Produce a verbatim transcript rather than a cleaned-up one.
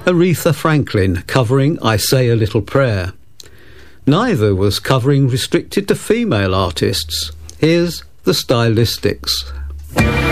Aretha Franklin covering I Say a Little Prayer. Neither was covering restricted to female artists. Here's the Stylistics.